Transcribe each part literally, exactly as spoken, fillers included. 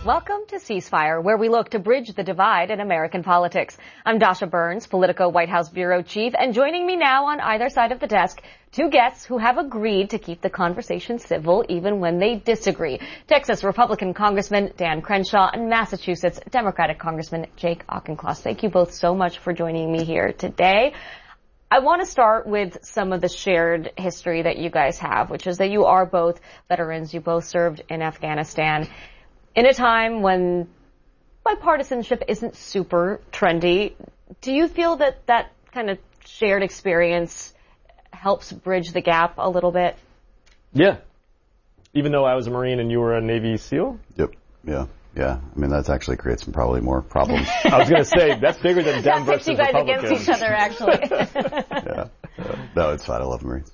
Welcome to Ceasefire, where we look to bridge the divide in American politics. I'm Dasha Burns, Politico White House Bureau Chief, and joining me now on either side of the desk, two guests who have agreed to keep the conversation civil even when they disagree. Texas Republican Congressman Dan Crenshaw and Massachusetts Democratic Congressman Jake Auchincloss. Thank you both so much for joining me here today. I want to start with some of the shared history that you guys have, which is that you are both veterans. You both served in Afghanistan in a time when bipartisanship isn't super trendy. Do you feel that that kind of shared experience helps bridge the gap a little bit? Yeah. Even though I was a Marine and you were a Navy SEAL? Yep. Yeah. Yeah. I mean, that's actually creates some probably more problems. I was going to say, that's bigger than Dem versus you guys Republicans. against each other, actually. yeah. yeah. No, it's fine. I love Marines.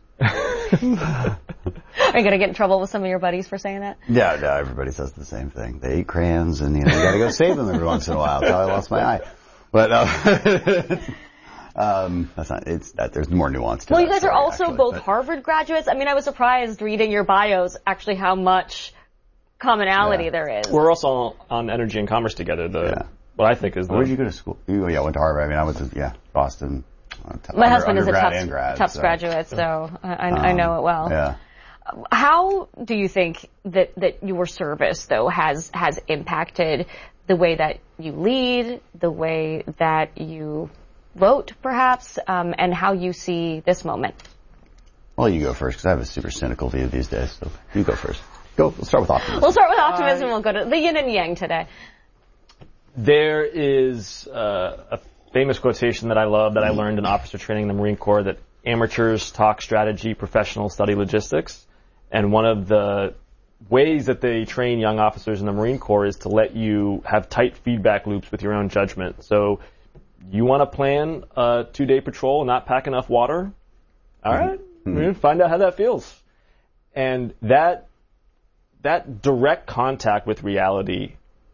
Are you going to get in trouble with some of your buddies for saying that? Yeah, no, everybody says the same thing. They eat crayons and, you know, you got to go save them every once in a while. That's how I lost my eye. But, uh, um, that's not, it's that, there's more nuance to well, that you guys story, are also actually, both but, Harvard graduates. I mean, I was surprised reading your bios actually how much commonality yeah. there is. We're also on Energy and Commerce together. The yeah. What I think is the... Where did you go to school? You, yeah, I went to Harvard. I mean, I went to, yeah, Boston. Uh, t- My under, husband is a Tufts, grad, Tufts so. graduate, so I, um, I know it well. Yeah. How do you think that, that your service, though, has has impacted the way that you lead, the way that you vote, perhaps, um, and how you see this moment? Well, you go first, because I have a super cynical view these days, so you go first. Go. We'll start with optimism. We'll start with optimism. Uh, we'll go to the yin and yang today. There is uh, a famous quotation that I love that I learned in officer training in the Marine Corps, that amateurs talk strategy, professionals study logistics. And one of the ways that they train young officers in the Marine Corps is to let you have tight feedback loops with your own judgment. So you want to plan a two-day patrol and not pack enough water? All right, mm-hmm. We're going to find out how that feels. And that that direct contact with reality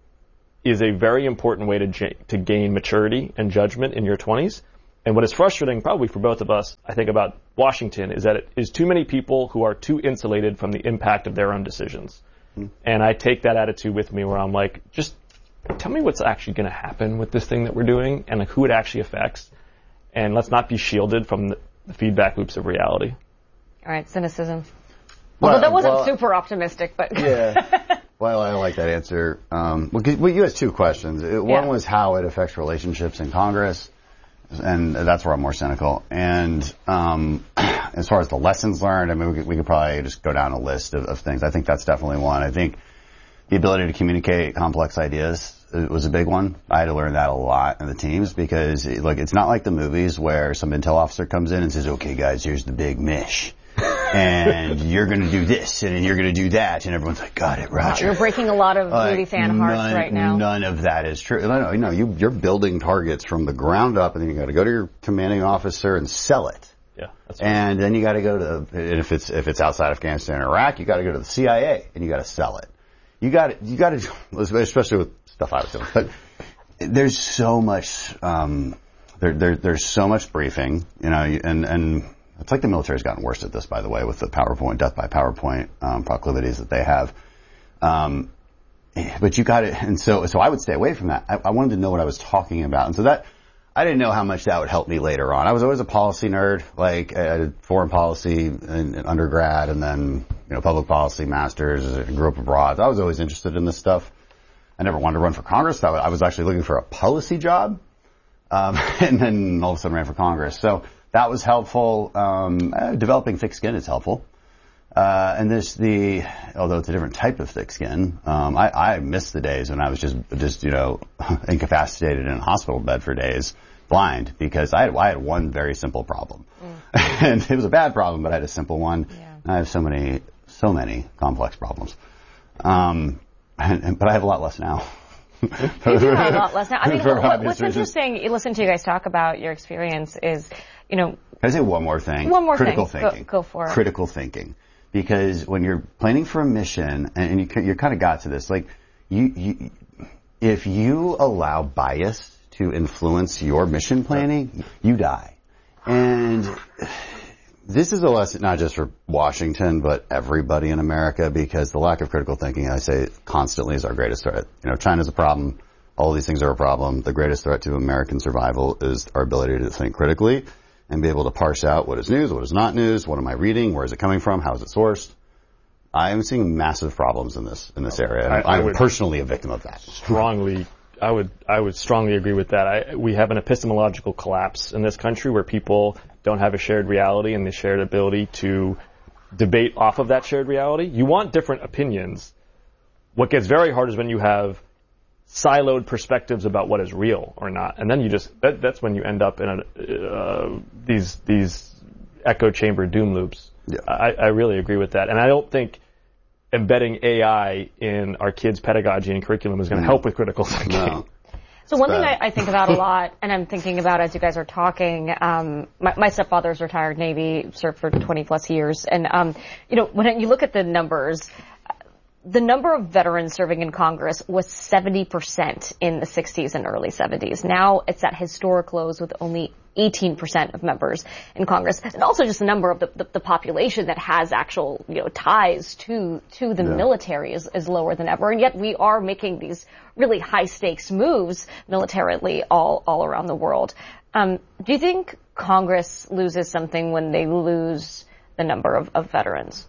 is a very important way to j- to gain maturity and judgment in your twenties. And what is frustrating, probably for both of us, I think, about Washington is that it is too many people who are too insulated from the impact of their own decisions. Mm-hmm. And I take that attitude with me where I'm like, just tell me what's actually going to happen with this thing that we're doing and like who it actually affects. And let's not be shielded from the, the feedback loops of reality. All right, cynicism. Well, Although that wasn't well, super optimistic, but... yeah. Well, I like that answer. Um, well, you asked two questions. One yeah. was how it affects relationships in Congress. And that's where I'm more cynical. And um, as far as the lessons learned, I mean, we could, we could probably just go down a list of, of things. I think that's definitely one. I think the ability to communicate complex ideas was a big one. I had to learn that a lot in the teams because, look, it's not like the movies where some intel officer comes in and says, okay, guys, here's the big mish. And you're going to do this, and you're going to do that, and everyone's like, got it, Roger. You're breaking a lot of like, movie fan hearts none, right now. None of that is true. No, no, no you, you're building targets from the ground up, and then you got to go to your commanding officer and sell it. Yeah, that's right. And then you got to go to, and if it's if it's outside Afghanistan or Iraq, you got to go to the C I A, and you got to sell it. You got you got to, especially with stuff I was doing. But there's so much, um, there, there there's so much briefing, you know, and and. It's like the military's gotten worse at this, by the way, with the PowerPoint, death by PowerPoint um, proclivities that they have. Um, but you got it, and so so I would stay away from that. I, I wanted to know what I was talking about, and so that I didn't know how much that would help me later on. I was always a policy nerd, like I did foreign policy in, in undergrad, and then you know public policy masters. I grew up abroad. I was always interested in this stuff. I never wanted to run for Congress. I was actually looking for a policy job, um, and then all of a sudden ran for Congress. So. That was helpful. Um, uh, developing thick skin is helpful. Uh, and this, the, although it's a different type of thick skin, um, I, I miss the days when I was just, just, you know, incapacitated in a hospital bed for days, blind, because I had, I had one very simple problem. Mm. And it was a bad problem, but I had a simple one. Yeah. I have so many, so many complex problems. Um, and, and, but I have a lot less now. You do have a lot less now. I mean, what, what's interesting, you listen to you guys talk about your experience is, you know... Can I say one more thing? One more Critical thing. thinking. Go, go for it. Critical thinking. Because when you're planning for a mission, and you, you kind of got to this, like, you, you, if you allow bias to influence your mission planning, you die. And this is a lesson not just for Washington, but everybody in America, because the lack of critical thinking, I say constantly, is our greatest threat. You know, China's a problem. All these things are a problem. The greatest threat to American survival is our ability to think critically and be able to parse out what is news, what is not news, what am I reading, where is it coming from, how is it sourced. I am seeing massive problems in this in this area. And I, I'm personally a victim of that. Strongly, I would I would strongly agree with that. I, we have an epistemological collapse in this country where people don't have a shared reality and the shared ability to debate off of that shared reality. You want different opinions. What gets very hard is when you have siloed perspectives about what is real or not, and then you just that, that's when you end up in a, uh, these these echo chamber doom loops. Yeah. I, I really agree with that, and I don't think embedding A I in our kids' pedagogy and curriculum is going to mm. help with critical thinking. No. So one thing I, I think about a lot, and I'm thinking about as you guys are talking, um, my, my stepfather's retired Navy, served for twenty plus years, and um, you know, when you look at the numbers, the number of veterans serving in Congress was seventy percent in the sixties and early seventies. Now it's at historic lows with only eighteen percent of members in Congress. And also just the number of the, the, the population that has actual, you know, ties to, to the yeah. military is, is lower than ever. And yet we are making these really high stakes moves militarily all, all around the world. Um, do you think Congress loses something when they lose the number of, of veterans?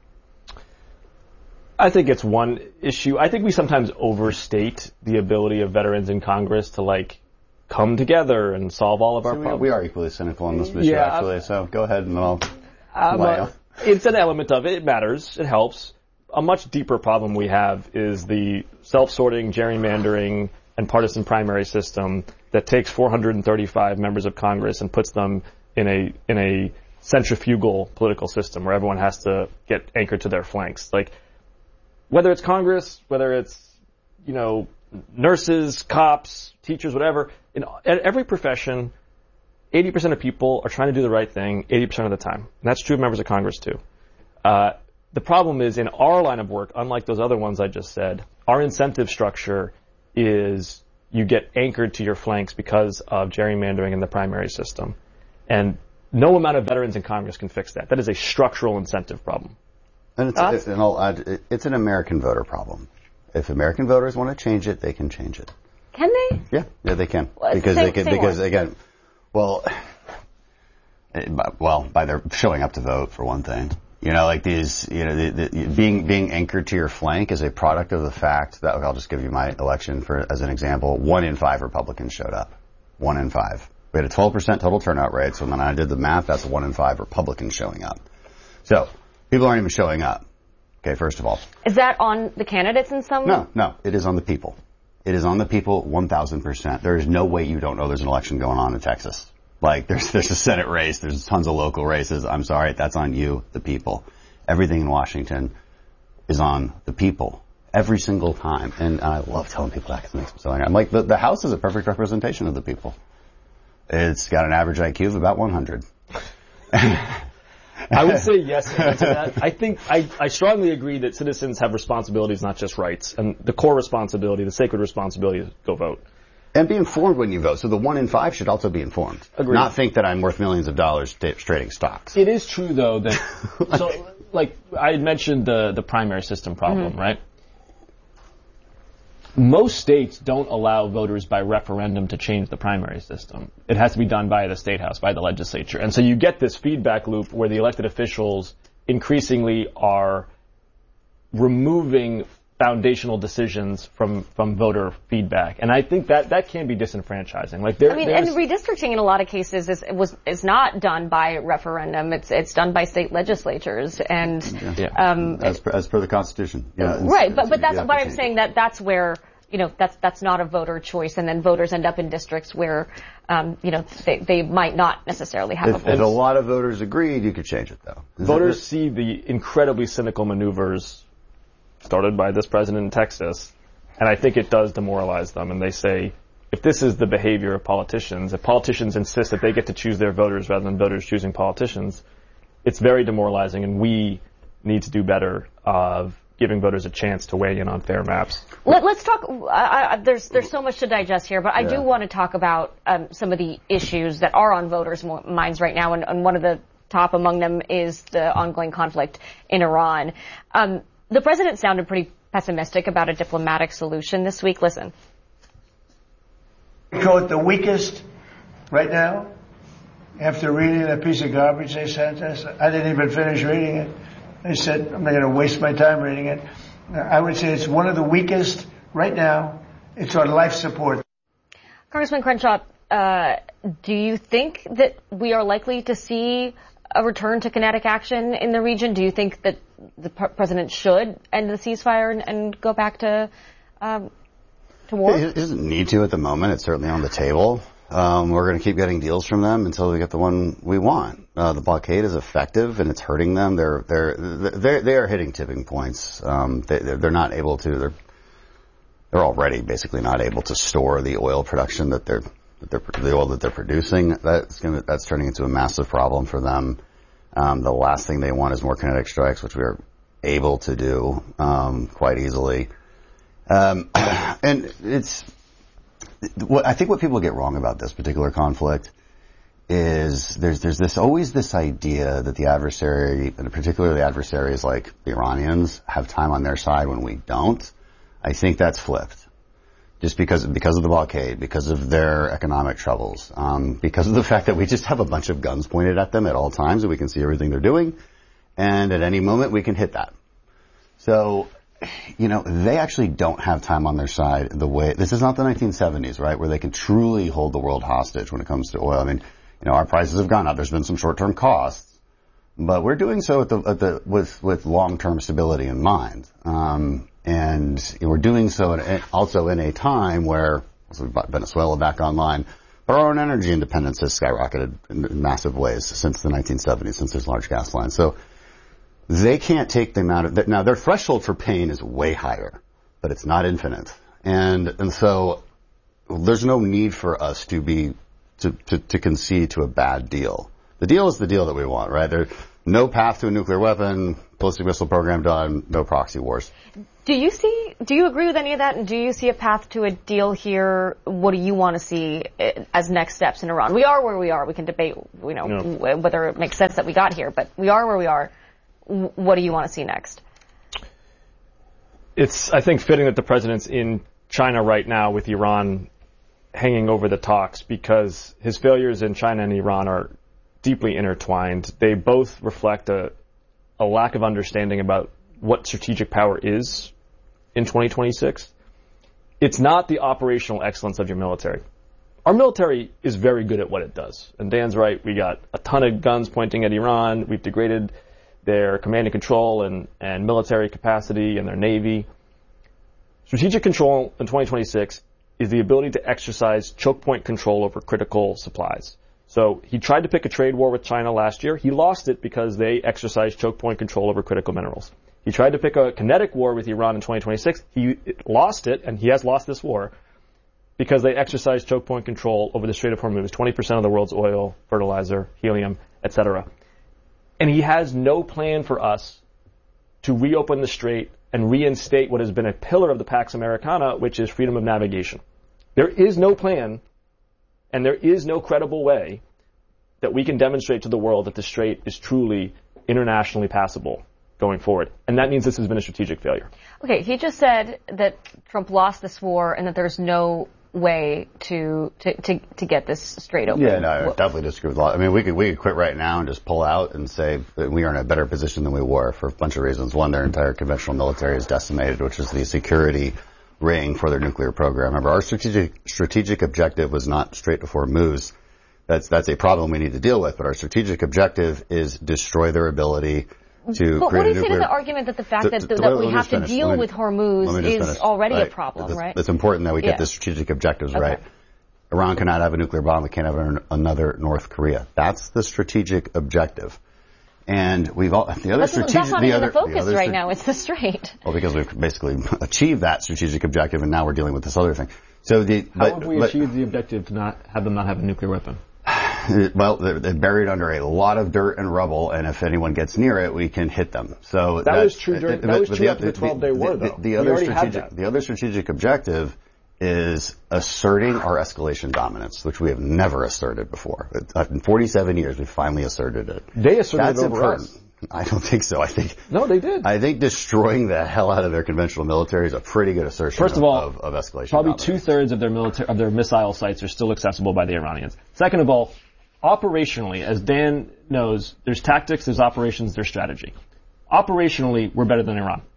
I think it's one issue. I think we sometimes overstate the ability of veterans in Congress to, like, come together and solve all of so our we, problems. We are equally cynical on this issue, yeah, actually, so go ahead and I'll... Um, uh, it's an element of it. It matters. It helps. A much deeper problem we have is the self-sorting, gerrymandering, and partisan primary system that takes four hundred thirty-five members of Congress and puts them in a in a centrifugal political system where everyone has to get anchored to their flanks. Like, whether it's Congress, whether it's, you know, nurses, cops, teachers, whatever, in every profession, eighty percent of people are trying to do the right thing eighty percent of the time. And that's true of members of Congress, too. Uh, the problem is, in our line of work, unlike those other ones I just said, our incentive structure is you get anchored to your flanks because of gerrymandering in the primary system. And no amount of veterans in Congress can fix that. That is a structural incentive problem. And it's, it, and I'll add, it's an American voter problem. If American voters want to change it, they can change it. Can they? Yeah, yeah, they can. Well, because same, they can. Because what? again, well, it, well, by their showing up to vote for one thing. You know, like these, you know, the, the, being being anchored to your flank is a product of the fact that, I'll just give you my election for as an example. One in five Republicans showed up. One in five. We had a twelve percent total turnout rate. So when I did the math, that's one in five Republicans showing up. So people aren't even showing up. Okay, first of all. Is that on the candidates in some way? No, no. It is on the people. It is on the people one thousand percent. There is no way you don't know there's an election going on in Texas. Like, there's there's a Senate race. There's tons of local races. I'm sorry. That's on you, the people. Everything in Washington is on the people. Every single time. And I love telling people that because it makes them so angry. I'm like, the, the House is a perfect representation of the people. It's got an average I Q of about one hundred. I would say yes to that. I think I, I strongly agree that citizens have responsibilities, not just rights. And the core responsibility, the sacred responsibility is go vote. And be informed when you vote. So the one in five should also be informed. Agreed. Not think that I'm worth millions of dollars trading stocks. It is true, though, that, so, like, I had mentioned the, the primary system problem, mm-hmm. right? Most states don't allow voters by referendum to change the primary system. It has to be done by the state house, by the legislature. And so you get this feedback loop where the elected officials increasingly are removing foundational decisions from, from voter feedback. And I think that, that can be disinfranchising. Like there, I mean, and redistricting in a lot of cases is, was, is not done by referendum. It's, it's done by state legislatures. And, yeah. um, as per, as per the Constitution. Yeah. Right. It's, but, but that's what I'm saying, that that's where, you know, that's, that's not a voter choice. And then voters end up in districts where, um, you know, they, they might not necessarily have if, a voice. If a lot of voters agreed, you could change it though. Is voters see the incredibly cynical maneuvers started by this president in Texas, and I think it does demoralize them. And they say, if this is the behavior of politicians, if politicians insist that they get to choose their voters rather than voters choosing politicians, it's very demoralizing, and we need to do better of giving voters a chance to weigh in on fair maps. Let, let's talk, I, I, there's there's so much to digest here, but I yeah. do want to talk about um, some of the issues that are on voters' minds right now, and, and one of the top among them is the ongoing conflict in Iran. Um, the president sounded pretty pessimistic about a diplomatic solution this week. Listen. I call it the weakest right now. After reading that piece of garbage they sent us, I didn't even finish reading it. They said, I'm not going to waste my time reading it. I would say it's one of the weakest right now. It's on life support. Congressman Crenshaw, uh, do you think that we are likely to see a return to kinetic action in the region? Do you think that the president should end the ceasefire and, and go back to um, to war? It doesn't need to at the moment. It's certainly on the table. Um, we're going to keep getting deals from them until we get the one we want. Uh, the blockade is effective and it's hurting them. They're they're they're they are hitting tipping points. Um, they, they're not able to. They're they're already basically not able to store the oil production that they're that they're the oil that they're producing. That's going to, that's turning into a massive problem for them. Um, the last thing they want is more kinetic strikes, which we are able to do um, quite easily. Um, and it's. What I think what people get wrong about this particular conflict is there's there's this always this idea that the adversary, and particularly adversaries like the Iranians, have time on their side when we don't. I think that's flipped, just because because of the blockade, because of their economic troubles, um, because of the fact that we just have a bunch of guns pointed at them at all times, and we can see everything they're doing, and at any moment we can hit that. So. You know, they actually don't have time on their side the way, this is not the nineteen seventies, right, where they can truly hold the world hostage when it comes to oil. I mean, you know, our prices have gone up. There's been some short-term costs, but we're doing so at the, at the, with, with long-term stability in mind. Um, and you know, we're doing so in, also in a time where, so we've got Venezuela back online, but our own energy independence has skyrocketed in massive ways since the nineteen seventies, since there's large gas lines. So, they can't take the amount of, now their threshold for pain is way higher, but it's not infinite. And, and so there's no need for us to be, to, to, to concede to a bad deal. The deal is the deal that we want, right? There's no path to a nuclear weapon, ballistic missile program done, no proxy wars. Do you see, do you agree with any of that? And do you see a path to a deal here? What do you want to see as next steps in Iran? We are where we are. We can debate, you know, no. whether it makes sense that we got here, but we are where we are. What do you want to see next? It's, I think, fitting that the president's in China right now with Iran hanging over the talks because his failures in China and Iran are deeply intertwined. They both reflect a, a lack of understanding about what strategic power is in twenty twenty-six. It's not the operational excellence of your military. Our military is very good at what it does. And Dan's right. We got a ton of guns pointing at Iran. We've degraded their command and control and, and military capacity and their navy. Strategic control in twenty twenty-six is the ability to exercise choke point control over critical supplies. So he tried to pick a trade war with China last year. He lost it because they exercised choke point control over critical minerals. He tried to pick a kinetic war with Iran in twenty twenty-six. He lost it, and he has lost this war, because they exercised choke point control over the Strait of Hormuz, twenty percent of the world's oil, fertilizer, helium, et cetera. And he has no plan for us to reopen the strait and reinstate what has been a pillar of the Pax Americana, which is freedom of navigation. There is no plan, and there is no credible way that we can demonstrate to the world that the strait is truly internationally passable going forward. And that means this has been a strategic failure. Okay, he just said that Trump lost this war and that there's no way to to to, to get this straight open. Yeah, no, I definitely disagree with a lot. I mean, we could we could quit right now and just pull out and say that we are in a better position than we were for a bunch of reasons. One, their entire conventional military is decimated, which is the security ring for their nuclear program. Remember, our strategic strategic objective was not Strait of Hormuz. That's that's a problem we need to deal with. But our strategic objective is destroy their ability to but create what do you a nuclear... say to the argument that the fact to, that, to, that, to, that we have to finish. deal me, with Hormuz is finish. already right. a problem, it's, right? It's important that we get yeah. the strategic objectives okay. right. Iran cannot have a nuclear bomb. We can't have an, another North Korea. That's the strategic objective. And we've all... The other that's, strategic... That's not the even other, the focus the right now. It's the strait. Well, because we've basically achieved that strategic objective, and now we're dealing with this other thing. So the... How but, have we but, achieved the objective to not have them not have a nuclear weapon? Well, they're, they're buried under a lot of dirt and rubble, and if anyone gets near it, we can hit them. So that was true during, that was true after the twelve-day war, though. The, the, the other strategic, the other strategic objective is asserting our escalation dominance, which we have never asserted before. In forty-seven years, we finally asserted it. They asserted That's it over important. us. I don't think so. I think no, they did. I think destroying the hell out of their conventional military is a pretty good assertion. First of of, all, of, of escalation. Probably dominance. two thirds of their military of their missile sites are still accessible by the Iranians. Second of all, operationally, as Dan knows, there's tactics, there's operations, there's strategy. Operationally, we're better than Iran.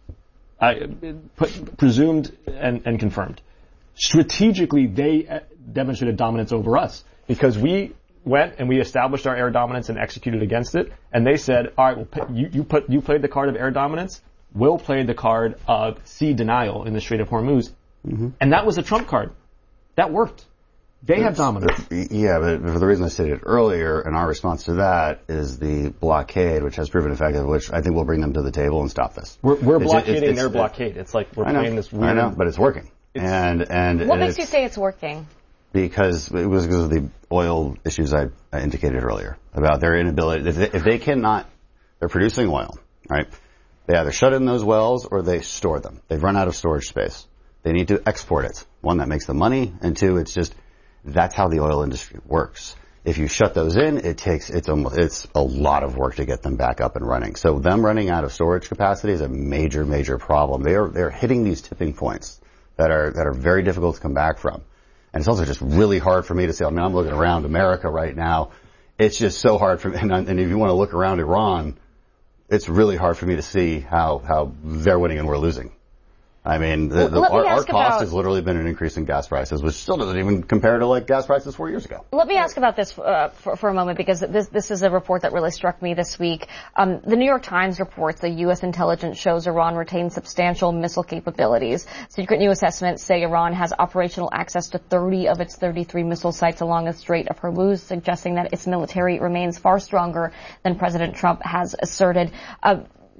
I, put, presumed and, and confirmed. Strategically, they demonstrated dominance over us because we went and we established our air dominance and executed against it. And they said, all right, well, you, you put, you played the card of air dominance. We'll play the card of sea denial in the Strait of Hormuz. Mm-hmm. And that was a trump card. That worked. They have dominance. Yeah, but for the reason I stated earlier, and our response to that is the blockade, which has proven effective, which I think will bring them to the table and stop this. We're, we're it's, blockading it's, it's, their blockade. It's like we're I know, playing this weird... I know, but it's working. It's, and and What and makes you say it's working? Because it was because of the oil issues I, I indicated earlier about their inability. If they, if they cannot, they're producing oil, right? They either shut in those wells or they store them. They've run out of storage space. They need to export it. One, that makes them money, and two, it's just that's how the oil industry works. If you shut those in, it takes it's almost it's a lot of work to get them back up and running. So them running out of storage capacity is a major, major problem. They are they're hitting these tipping points that are that are very difficult to come back from. And it's also just really hard for me to say, I mean, I'm looking around America right now. It's just so hard for me. And, and if you want to look around Iran, it's really hard for me to see how, how they're winning and we're losing. I mean, the, the, our, our cost about, has literally been an increase in gas prices, which still doesn't even compare to like gas prices four years ago. Let me ask about this uh, for, for a moment, because this this is a report that really struck me this week. Um, the New York Times reports that U S intelligence shows Iran retains substantial missile capabilities. Secret new assessments say Iran has operational access to thirty of its thirty-three missile sites along the Strait of Hormuz, suggesting that its military remains far stronger than President Trump has asserted. Uh,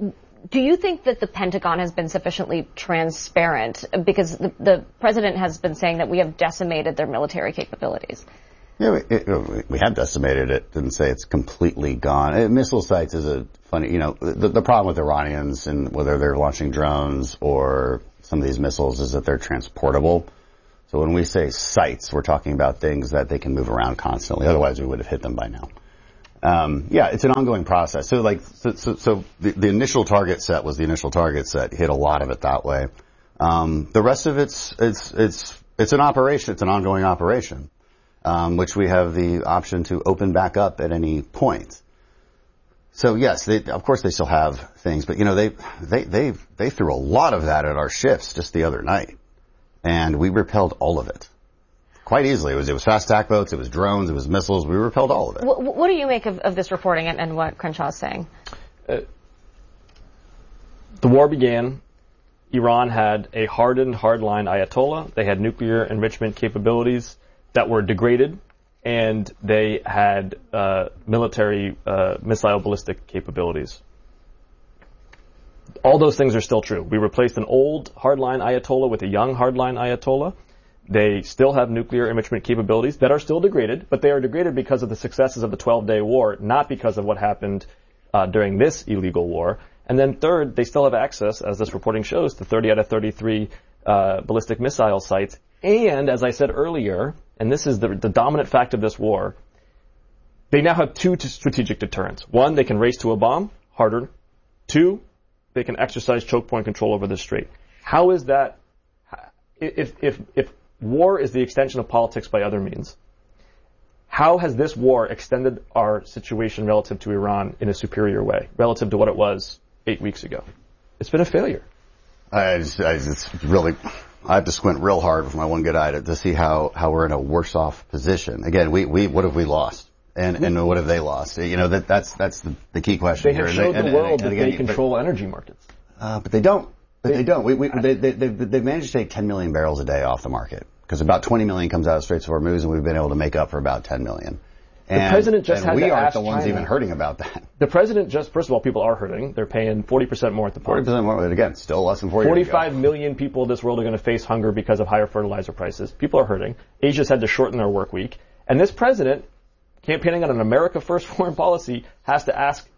Do you think that the Pentagon has been sufficiently transparent? Because the, the president has been saying that we have decimated their military capabilities. Yeah, we, it, we have decimated it. Didn't say it's completely gone. Uh, missile sites is a funny, you know, the, the problem with Iranians and whether they're launching drones or some of these missiles is that they're transportable. So when we say sites, we're talking about things that they can move around constantly. Otherwise, we would have hit them by now. Um, yeah, it's an ongoing process. So like, so, so, so the, the initial target set was the initial target set, hit a lot of it that way. Um, the rest of it's, it's, it's, it's an operation, it's an ongoing operation, um, which we have the option to open back up at any point. So yes, they, of course they still have things, but you know, they, they, they, they threw a lot of that at our ships just the other night, and we repelled all of it. Quite easily. It was, it was fast attack boats, it was drones, it was missiles. We repelled all of it. What, what do you make of, of this reporting and, and what Crenshaw is saying? Uh, the war began. Iran had a hardened, hardline Ayatollah. They had nuclear enrichment capabilities that were degraded, and they had uh, military uh, missile ballistic capabilities. All those things are still true. We replaced an old hardline Ayatollah with a young hardline Ayatollah. They still have nuclear enrichment capabilities that are still degraded, but they are degraded because of the successes of the twelve-day war, not because of what happened uh, during this illegal war. And then third, they still have access, as this reporting shows, to thirty out of thirty-three uh, ballistic missile sites. And, as I said earlier, and this is the, the dominant fact of this war, they now have two t- strategic deterrents. One, they can race to a bomb, harder. Two, they can exercise choke point control over the strait. How is that? If, if, if war is the extension of politics by other means, how has this war extended our situation relative to Iran in a superior way, relative to what it was eight weeks ago? It's been a failure. I just, I just really, I have to squint real hard with my one good eye to, to see how, how we're in a worse off position. Again, we, we, what have we lost? And, and what have they lost? You know, that, that's, that's the, the key question they here. They have showed and, the and, world and, and that again, they control but, energy markets. Uh, but they don't. But they, they don't. We, we, they, they, they've, they've managed to take ten million barrels a day off the market, because about twenty million comes out of Straits of Hormuz, and we've been able to make up for about ten million. And, the president just and had we to aren't ask the ones China. even hurting about that. The president just, first of all, people are hurting. They're paying forty percent more at the pump. forty percent more, again, still less than four years ago. forty-five million people in this world are going to face hunger because of higher fertilizer prices. People are hurting. Asia's had to shorten their work week. And this president, campaigning on an America First foreign policy, has to ask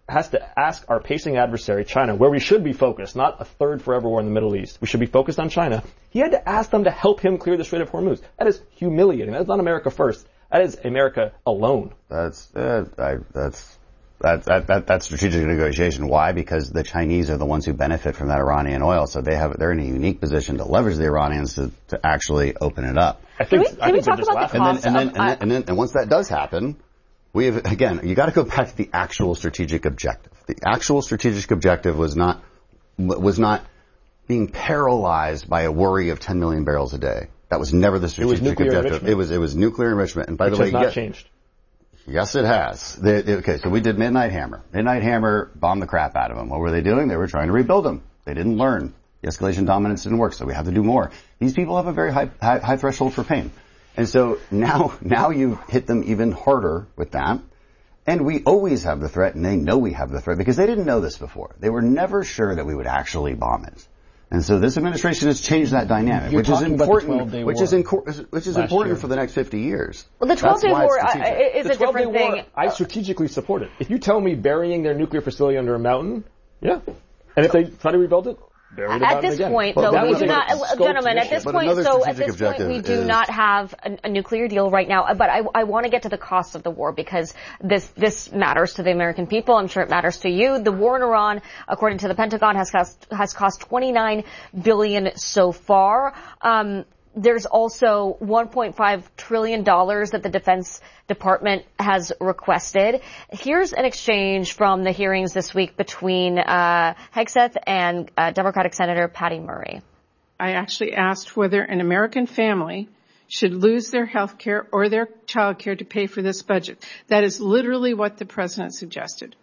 has to ask our pacing adversary, China, where we should be focused, not a third forever war in the Middle East. We should be focused on China. He had to ask them to help him clear the Strait of Hormuz. That is humiliating. That's not America first. That is America alone. That's uh, I, that's that, that that that's strategic negotiation. Why? Because the Chinese are the ones who benefit from that Iranian oil, so they have they're in a unique position to leverage the Iranians to, to actually open it up. I think, can we, can I we think talk just about the laughing. cost And then, and, of, then, and, then, and, then, and once that does happen, we have, again, you got to go back to the actual strategic objective. The actual strategic objective was not was not being paralyzed by a worry of ten million barrels a day. That was never the strategic nuclear objective. enrichment. It was it was nuclear enrichment. And by Which the way, has not yes, changed. Yes, it has. They, they, okay, so we did Midnight Hammer. Midnight Hammer bombed the crap out of them. What were they doing? They were trying to rebuild them. They didn't learn. The escalation dominance didn't work, so we have to do more. These people have a very high, high, high threshold for pain. And so now, now you hit them even harder with that. And we always have the threat, and they know we have the threat because they didn't know this before. They were never sure that we would actually bomb it. And so this administration has changed that dynamic, You're which is important, which is, inco- which is important year. for the next fifty years. well, the twelve-day war uh, is The a different twelve-day war, thing. I strategically support it. If you tell me burying their nuclear facility under a mountain, yeah. And if they try to rebuild it, bury it At about this it again. point, But though, that we was do a not, scoped gentlemen, at mission. this But point, another so at strategic this point, we objective do is- not have a, a nuclear deal right now. But I, I want to get to the cost of the war because this this matters to the American people. I'm sure it matters to you. The war in Iran, according to the Pentagon, has cost has cost twenty-nine billion dollars so far. Um, There's also one point five trillion dollars that the Defense Department has requested. Here's an exchange from the hearings this week between uh, Hegseth and uh, Democratic Senator Patty Murray. I actually asked whether an American family should lose their health care or their child care to pay for this budget. That is literally what the president suggested.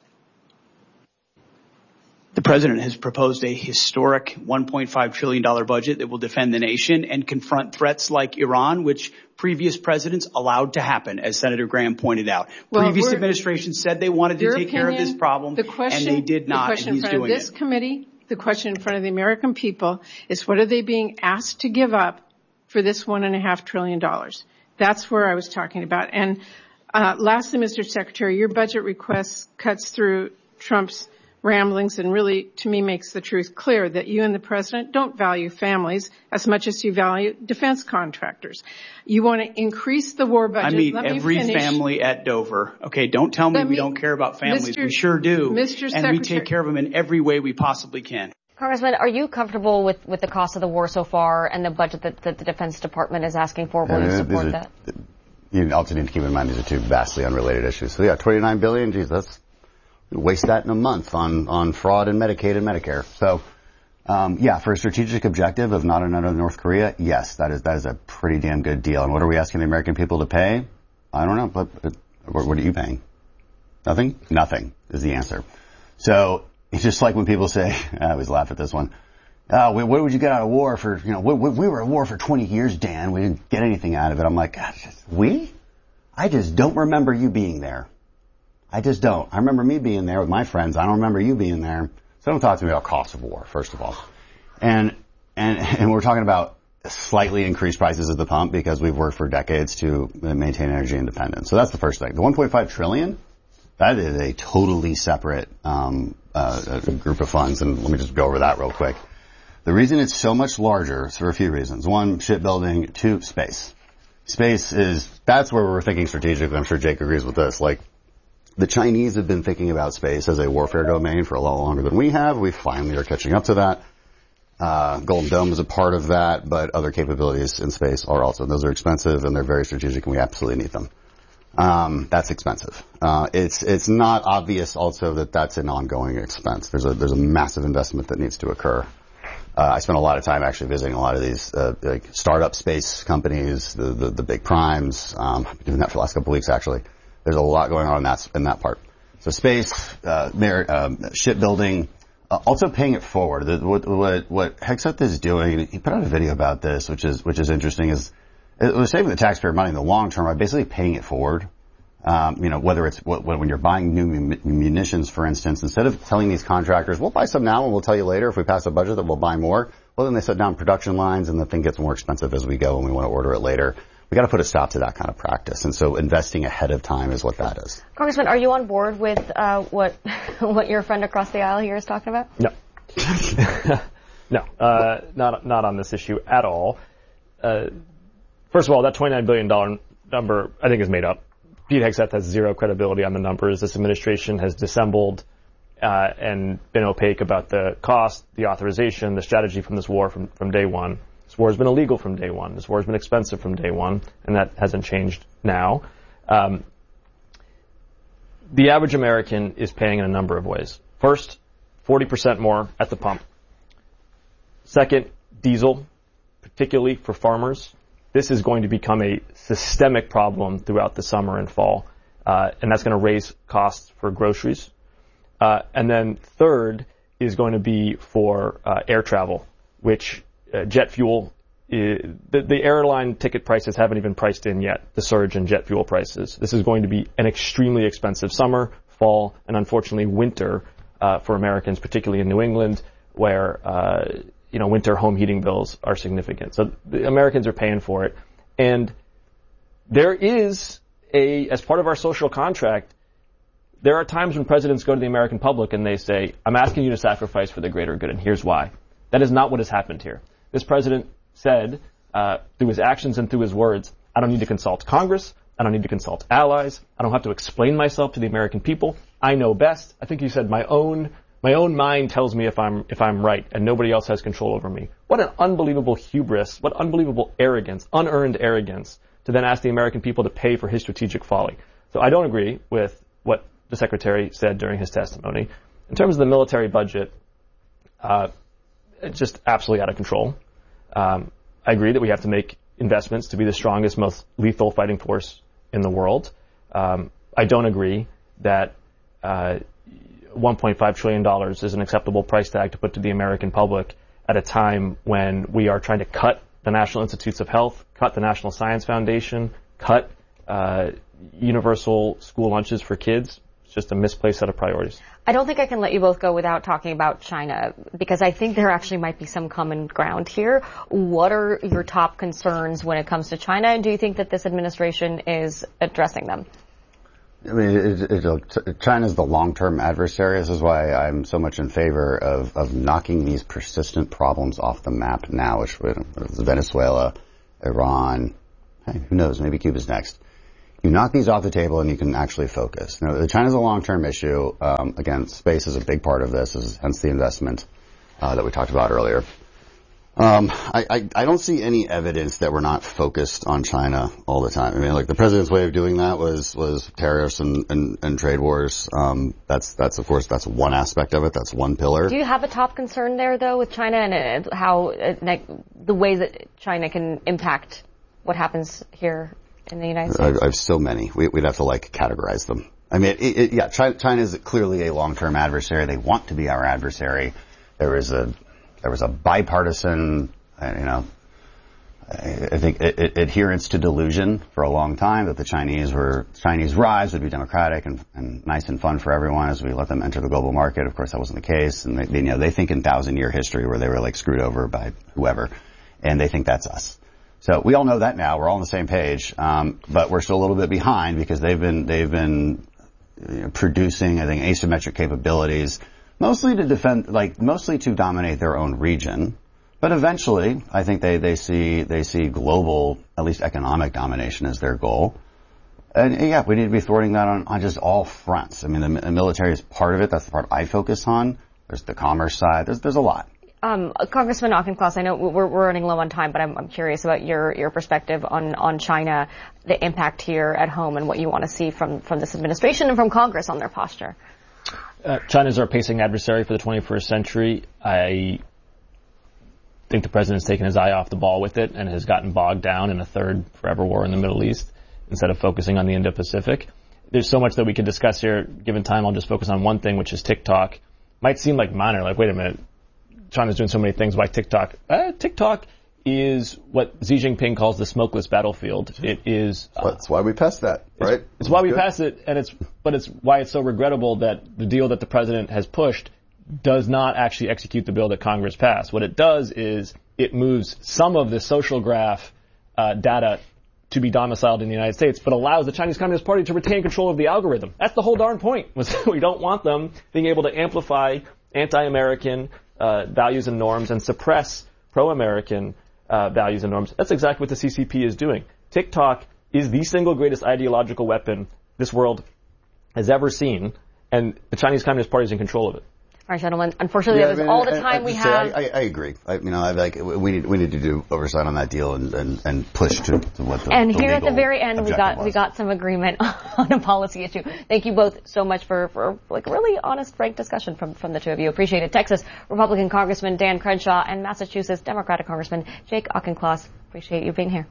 The president has proposed a historic one point five trillion dollars budget that will defend the nation and confront threats like Iran, which previous presidents allowed to happen, as Senator Graham pointed out. Well, previous administrations said they wanted to Your take opinion, care of this problem, the question, and they did not, the question and he's in front doing of this it. committee, the question in front of the American people is what are they being asked to give up for this one and a half trillion dollars? That's where I was talking about. And uh, lastly, Mister Secretary, your budget request cuts through Trump's ramblings and really, to me, makes the truth clear that you and the president don't value families as much as you value defense contractors. You want to increase the war budget. I mean, Let every me finish. family at Dover. Okay, don't tell me Let we me- don't care about families. Mister We sure do. Mister And we Secretary- take care of them in every way we possibly can. Congressman, are you comfortable with, with the cost of the war so far and the budget that, that the Defense Department is asking for? Will And you these support are- that? You also need to keep in mind these are two vastly unrelated issues. So yeah, twenty-nine billion dollars, geez, that's, waste that in a month on, on fraud and Medicaid and Medicare. So, um, yeah, for a strategic objective of not another North Korea, yes, that is, that is a pretty damn good deal. And what are we asking the American people to pay? I don't know, but, but what, what are you paying? Nothing? Nothing is the answer. So, it's just like when people say, I always laugh at this one, oh, what would you get out of war for, you know, we, we were at war for twenty years, Dan. We didn't get anything out of it. I'm like, God, we? I just don't remember you being there. I just don't. I remember me being there with my friends. I don't remember you being there. So don't talk to me about cost of war, first of all. And, and, and we're talking about slightly increased prices at the pump because we've worked for decades to maintain energy independence. So that's the first thing. The one point five trillion, that is a totally separate, um, uh, group of funds. And let me just go over that real quick. The reason it's so much larger is for a few reasons. One, shipbuilding. Two, space. Space is, that's where we're thinking strategically. I'm sure Jake agrees with this. Like, the Chinese have been thinking about space as a warfare domain for a lot longer than we have. We finally are catching up to that. Uh, Golden Dome is a part of that, but other capabilities in space are also. Those are expensive and they're very strategic and we absolutely need them. Um, that's expensive. Uh, it's, it's not obvious also that that's an ongoing expense. There's a, there's a massive investment that needs to occur. Uh, I spent a lot of time actually visiting a lot of these, uh, like startup space companies, the, the, the big primes. Um, I've been doing that for the last couple of weeks actually. There's a lot going on in that, in that part. So space, uh, mar- um, shipbuilding, uh, also paying it forward. The, what, what, what Hegseth is doing, he put out a video about this, which is, which is interesting, is it was saving the taxpayer money in the long term by basically paying it forward. Um, you know, whether it's what, when you're buying new munitions, for instance, instead of telling these contractors, we'll buy some now and we'll tell you later if we pass a budget that we'll buy more. Well, then they set down production lines and the thing gets more expensive as we go and we want to order it later. we got to put a stop to that kind of practice. And so investing ahead of time is what that is. Congressman, are you on board with uh, what what your friend across the aisle here is talking about? No. no, uh, not not on this issue at all. Uh, first of all, that twenty-nine billion dollars number, I think, is made up. Pete Hegseth has zero credibility on the numbers. This administration has dissembled uh, and been opaque about the cost, the authorization, the strategy from this war from, from day one. This war has been illegal from day one. This war has been expensive from day one, and that hasn't changed now. Um, the average American is paying in a number of ways. First, forty percent more at the pump. Second, diesel, particularly for farmers. This is going to become a systemic problem throughout the summer and fall, uh, and that's going to raise costs for groceries. Uh, and then third is going to be for uh, air travel, which uh, jet fuel, is, the, the airline ticket prices haven't even priced in yet, the surge in jet fuel prices. This is going to be an extremely expensive summer, fall, and unfortunately winter uh, for Americans, particularly in New England, where uh, you know, winter home heating bills are significant. So the Americans are paying for it. And there is a, as part of our social contract, there are times when presidents go to the American public and they say, I'm asking you to sacrifice for the greater good, and here's why. That is not what has happened here. This president said, uh, through his actions and through his words, I don't need to consult Congress. I don't need to consult allies. I don't have to explain myself to the American people. I know best. I think you said my own My own mind tells me if I'm if I'm right, and nobody else has control over me. What an unbelievable hubris, what unbelievable arrogance, unearned arrogance, to then ask the American people to pay for his strategic folly. So I don't agree with what the Secretary said during his testimony. In terms of the military budget, uh, it's just absolutely out of control. Um, I agree that we have to make investments to be the strongest, most lethal fighting force in the world. Um, I don't agree that uh, one point five trillion dollars is an acceptable price tag to put to the American public at a time when we are trying to cut the National Institutes of Health, cut the National Science Foundation, cut uh, universal school lunches for kids. It's just a misplaced set of priorities. I don't think I can let you both go without talking about China, because I think there actually might be some common ground here. What are your top concerns when it comes to China, and do you think that this administration is addressing them? I mean, it, it, it, China's the long-term adversary. This is why I'm so much in favor of, of knocking these persistent problems off the map now, which is Venezuela, Iran, hey, who knows, maybe Cuba's next. You knock these off the table and you can actually focus. Now, China's a long-term issue. Um, again, space is a big part of this, is hence the investment uh, that we talked about earlier. Um, I, I, I don't see any evidence that we're not focused on China all the time. I mean, like, the president's way of doing that was, was tariffs and, and, and trade wars. Um, that's, that's, of course, that's one aspect of it. That's one pillar. Do you have a top concern there, though, with China and uh, how, uh, like, the ways that China can impact what happens here in the United States? I, I have so many. We, we'd have to, like, categorize them. I mean, it, it, yeah, China, China is clearly a long-term adversary. They want to be our adversary. There is a, There was a bipartisan, you know, I think adherence to delusion for a long time that the Chinese were Chinese rise would be democratic and, and nice and fun for everyone as we let them enter the global market. Of course, that wasn't the case, and they, they, you know, they think in thousand-year history where they were like screwed over by whoever, and they think that's us. So we all know that now. We're all on the same page, um, but we're still a little bit behind because they've been they've been you know, producing, I think, asymmetric capabilities. Mostly to defend, like, mostly to dominate their own region. But eventually, I think they, they see, they see global, at least economic domination as their goal. And yeah, we need to be thwarting that on, on just all fronts. I mean, the, the military is part of it. That's the part I focus on. There's the commerce side. There's, there's a lot. Um, Congressman Auchincloss, I know we're, we're running low on time, but I'm, I'm curious about your, your perspective on, on China, the impact here at home, and what you want to see from, from this administration and from Congress on their posture. Uh, China's our pacing adversary for the twenty-first century. I think the president's taken his eye off the ball with it and has gotten bogged down in a third forever war in the Middle East instead of focusing on the Indo-Pacific. There's so much that we could discuss here. Given time, I'll just focus on one thing, which is TikTok. Might seem like minor, like, wait a minute, China's doing so many things, why TikTok? Uh, TikTok is what Xi Jinping calls the smokeless battlefield. It is. Uh, That's why we passed that, right? It's, it's why we passed it, and it's, but it's why it's so regrettable that the deal that the president has pushed does not actually execute the bill that Congress passed. What it does is it moves some of the social graph uh, data to be domiciled in the United States, but allows the Chinese Communist Party to retain control of the algorithm. That's the whole darn point. Was we don't want them being able to amplify anti-American uh, values and norms and suppress pro-American uh, values and norms. That's exactly what the C C P is doing. TikTok is the single greatest ideological weapon this world has ever seen, and the Chinese Communist Party is in control of it. All right, gentlemen. Unfortunately, yeah, that is I mean, all the I, time I, we I, have. I, I agree. I, you know, I like we need we need to do oversight on that deal and, and, and push to, to what the And the here at the legal very end, we got was. we got some agreement on a policy issue. Thank you both so much for for like really honest, frank discussion from from the two of you. Appreciate it. Texas Republican Congressman Dan Crenshaw and Massachusetts Democratic Congressman Jake Auchincloss. Appreciate you being here.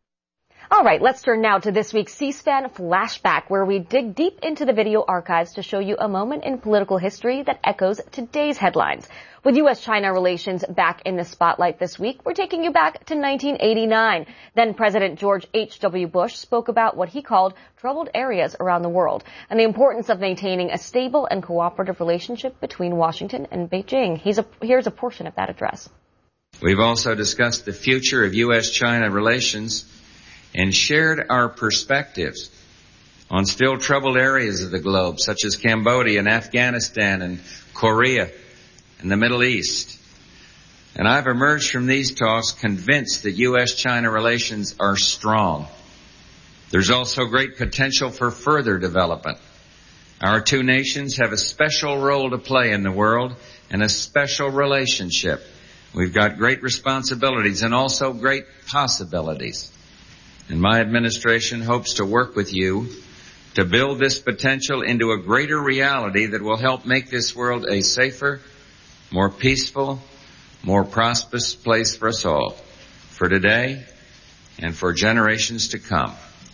All right, let's turn now to this week's C-SPAN Flashback, where we dig deep into the video archives to show you a moment in political history that echoes today's headlines. With U S China relations back in the spotlight this week, we're taking you back to nineteen eighty-nine. Then President George H W. Bush spoke about what he called troubled areas around the world and the importance of maintaining a stable and cooperative relationship between Washington and Beijing. He's a, here's a portion of that address. We've also discussed the future of U S China relations and shared our perspectives on still troubled areas of the globe, such as Cambodia and Afghanistan and Korea and the Middle East. And I've emerged from these talks convinced that U S China relations are strong. There's also great potential for further development. Our two nations have a special role to play in the world and a special relationship. We've got great responsibilities and also great possibilities. And my administration hopes to work with you to build this potential into a greater reality that will help make this world a safer, more peaceful, more prosperous place for us all, for today and for generations to come.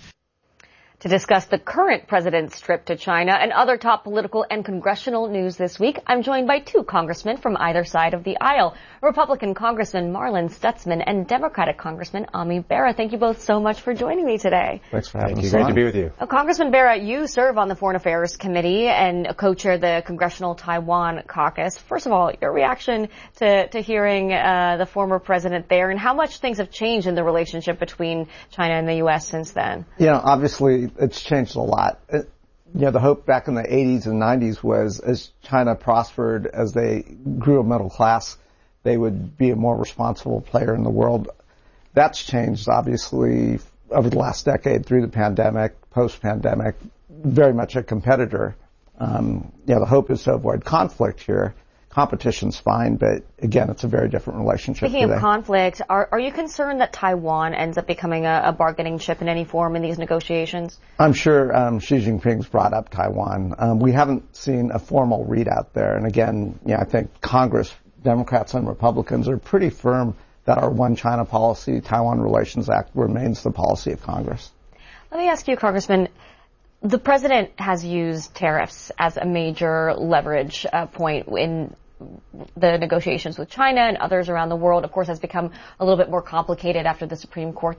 To discuss the current president's trip to China and other top political and congressional news this week, I'm joined by two congressmen from either side of the aisle, Republican Congressman Marlin Stutzman and Democratic Congressman Ami Bera. Thank you both so much for joining me today. Thanks for having us. Great to be with you. Uh, Congressman Bera, you serve on the Foreign Affairs Committee and co-chair the Congressional Taiwan Caucus. First of all, your reaction to, to hearing uh, the former president there and how much things have changed in the relationship between China and the U S since then? You know, obviously, it's changed a lot. It, you know, the hope back in the eighties and nineties was as China prospered, as they grew a middle class, they would be a more responsible player in the world. That's changed, obviously, over the last decade through the pandemic, post-pandemic, very much a competitor. Um, you know, the hope is to avoid conflict here. Competition's fine, but again, it's a very different relationship Speaking today. of conflict, are, are you concerned that Taiwan ends up becoming a, a bargaining chip in any form in these negotiations? I'm sure um, Xi Jinping's brought up Taiwan. Um, we haven't seen a formal readout there. And again, yeah, I think Congress, Democrats and Republicans are pretty firm that our One China policy, Taiwan Relations Act, remains the policy of Congress. Let me ask you, Congressman, the president has used tariffs as a major leverage uh, point in the negotiations with China and others around the world. Of course, has become a little bit more complicated after the Supreme Court